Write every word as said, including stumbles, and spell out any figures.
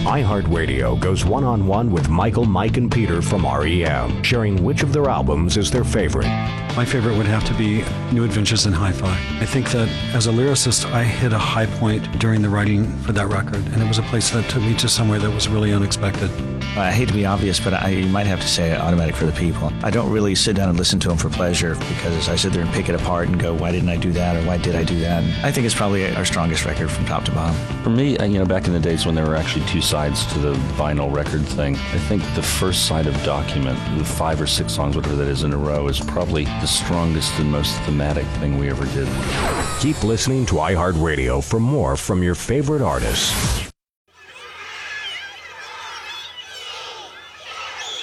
iHeartRadio goes one-on-one with Michael, Mike, and Peter from R E M, sharing which of their albums is their favorite. My favorite would have to be New Adventures in Hi-Fi. I think that as a lyricist, I hit a high point during the writing for that record, and it was a place that took me to somewhere that was really unexpected. I hate to be obvious, but I, you might have to say Automatic for the People. I don't really sit down and listen to them for pleasure because I sit there and pick it apart and go, why didn't I do that, or why did I do that? And I think it's probably our strongest record from top to bottom. For me, you know, back in the days when there were actually two sides to the vinyl record thing, I think the first side of Document, the five or six songs, whatever that is in a row, is probably the strongest and most thematic thing we ever did. Keep listening to iHeartRadio for more from your favorite artists.